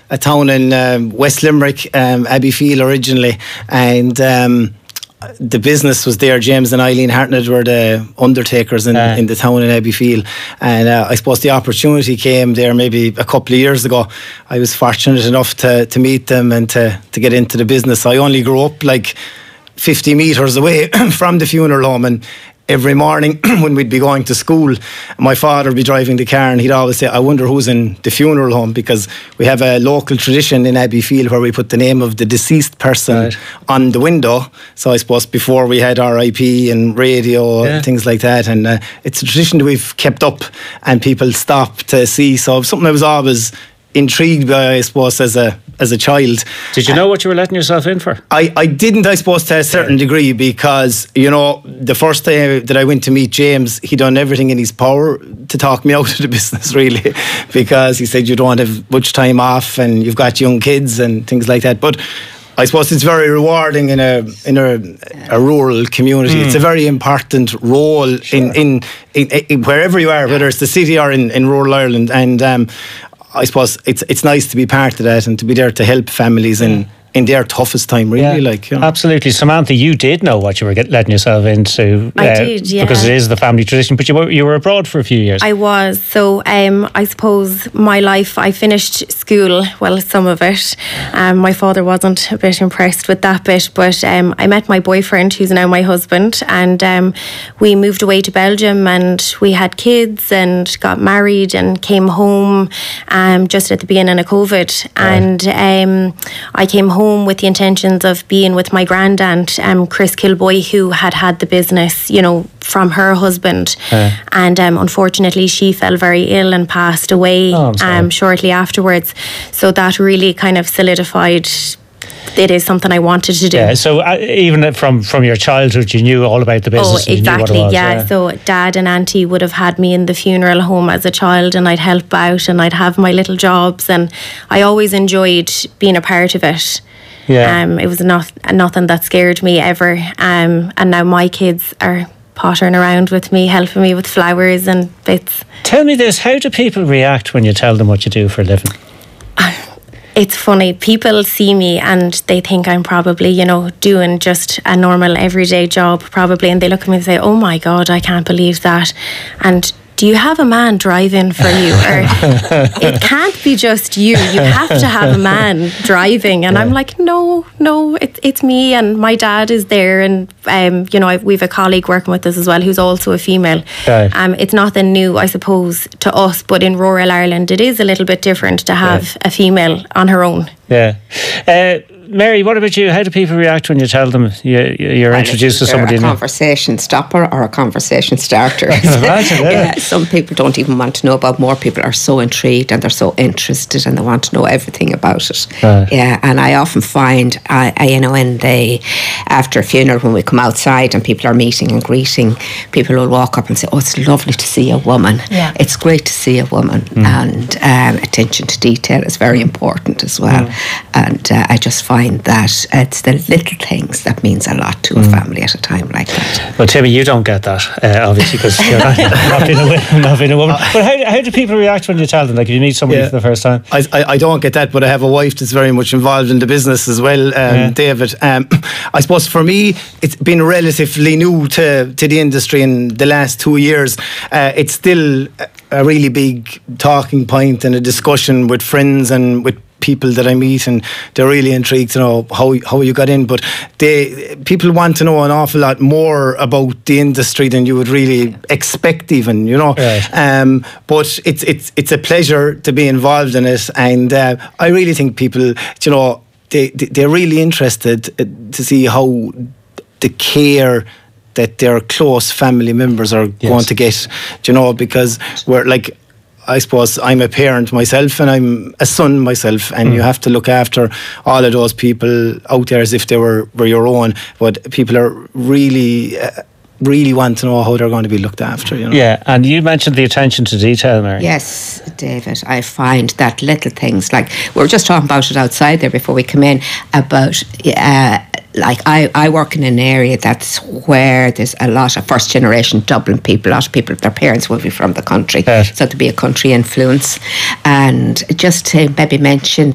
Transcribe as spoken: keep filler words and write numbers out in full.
a town in um, West Limerick, um, Abbeyfield originally, and um, the business was there. James and Eileen Hartnett were the undertakers in, uh. in the town in Abbeyfield, and uh, I suppose the opportunity came there maybe a couple of years ago. I was fortunate enough to, to meet them and to, to get into the business. I only grew up like fifty metres away from the funeral home, and every morning when we'd be going to school, my father would be driving the car and he'd always say, I wonder who's in the funeral home, because we have a local tradition in Abbeyfield where we put the name of the deceased person right. on the window. So I suppose before we had R I P and radio yeah. and things like that, and uh, it's a tradition that we've kept up and people stop to see. So something I was always intrigued by, I suppose, as a as a child. Did you know uh, what you were letting yourself in for? I, I didn't, I suppose, to a certain yeah. degree, because, you know, the first time that I went to meet James, he done everything in his power to talk me out of the business, really, because he said you don't have much time off and you've got young kids and things like that. But I suppose it's very rewarding in a in a, a rural community. Mm. It's a very important role sure. in, in, in, in wherever you are, whether it's the city or in, in rural Ireland. And um, I suppose it's it's nice to be part of that and to be there to help families in, in their toughest time, really. Yeah, like, you know. Absolutely. Samantha, you did know what you were get, letting yourself into. I uh, did, yeah. Because it is the family tradition, but you were, you were abroad for a few years. I was. So um, I suppose my life, I finished school, well, some of it. Um, my father wasn't a bit impressed with that bit, but um, I met my boyfriend, who's now my husband, and um, we moved away to Belgium and we had kids and got married and came home um, just at the beginning of COVID. Right. And um, I came home with the intentions of being with my grandaunt, um, Chris Kilboy, who had had the business, you know, from her husband. Uh. And um, unfortunately, she fell very ill and passed away oh, um, shortly afterwards. So that really kind of solidified it is something I wanted to do. Yeah, so uh, even from, from your childhood, you knew all about the business. Oh, exactly, was, yeah. yeah. So Dad and Auntie would have had me in the funeral home as a child, and I'd help out and I'd have my little jobs, and I always enjoyed being a part of it. Yeah. Um, it was not nothing that scared me ever. Um, and now my kids are pottering around with me, helping me with flowers and bits. Tell me this, how do people react when you tell them what you do for a living? It's funny. People see me and they think I'm probably, you know, doing just a normal everyday job probably, and they look at me and say, oh my God, I can't believe that. And do you have a man driving for you? Or it can't be just you. You have to have a man driving. And yeah. I'm like, no, no, it, it's me, and my dad is there. And, um, you know, I've, we've a colleague working with us as well who's also a female. Right. Um, it's nothing new, I suppose, to us, but in rural Ireland, it is a little bit different to have yeah. a female on her own. Yeah. Uh, Mary, what about you? How do people react when you tell them you, you're well, introduced to somebody? A conversation stopper or a conversation starter. Imagine, yeah. Yeah, some people don't even want to know about. More people are so intrigued and they're so interested and they want to know everything about it. Right. Yeah, and I often find, I, I, you know, in the after a funeral when we come outside and people are meeting and greeting, people will walk up and say, "Oh, it's lovely to see a woman. Yeah. It's great to see a woman." Mm. And um, attention to detail is very important as well. Mm. And uh, I just find that it's the little things that means a lot to mm. a family at a time like that. Well, Timmy, you don't get that, uh, obviously, because you're not, not, being a, not being a woman. But how, how do people react when you tell them, like if you meet somebody yeah. for the first time? I, I, I don't get that, but I have a wife that's very much involved in the business as well, um, yeah. David. Um, I suppose for me, it's been relatively new to, to the industry in the last two years. Uh, it's still a really big talking point and a discussion with friends and with people that I meet, and they're really intrigued to know how how you got in. But they people want to know an awful lot more about the industry than you would really expect, even, you know. Right. Um, but it's it's it's a pleasure to be involved in it, and uh, I really think people, you know, they they're really interested to see how the care that their close family members are yes. going to get, you know, because we're like, I suppose I'm a parent myself and I'm a son myself, and mm. you have to look after all of those people out there as if they were, were your own. But people are really, uh, really want to know how they're going to be looked after. You know? Yeah, and you mentioned the attention to detail, Mary. Yes, David, I find that little things, like we were just talking about it outside there before we come in, about uh, like I, I work in an area that's where there's a lot of first generation Dublin people. A lot of people, their parents will be from the country, yes. so to be a country influence. And just to maybe mention